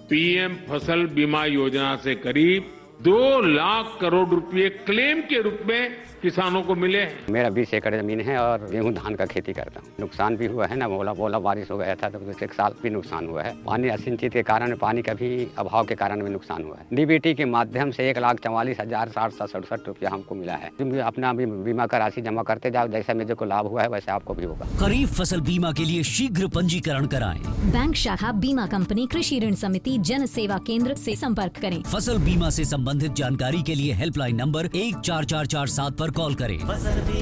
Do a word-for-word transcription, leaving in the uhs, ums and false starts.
PM फसल बीमा योजना से करीब दो लाख करोड़ रुपए क्लेम के रूप में किसानों को मिले हैं। मेरा बीस एकड़ जमीन है और गेहूं धान का खेती करता हूं। नुकसान भी हुआ है ना, बोला बोला बारिश हो गया था तो एक साल भी नुकसान हुआ है। पानी असिंचित के कारण, पानी का भी अभाव के कारण भी नुकसान हुआ है। डीबीटी के माध्यम से एक लाख चौवालीस हजार साठ सौ सड़सठ रुपया हमको मिला है। तुम अपना भी बीमा का राशि जमा करते जाओ, जैसा मेरे को लाभ हुआ है वैसे आपको भी होगा। खरीफ फसल बीमा के लिए शीघ्र पंजीकरण कराएं। बैंक शाखा, बीमा कंपनी, कृषि ऋण समिति, जन सेवा केंद्र से संपर्क करें। फसल बीमा से संबंधित जानकारी के लिए हेल्पलाइन नंबर एक चार चार चार सात पर कॉल करें।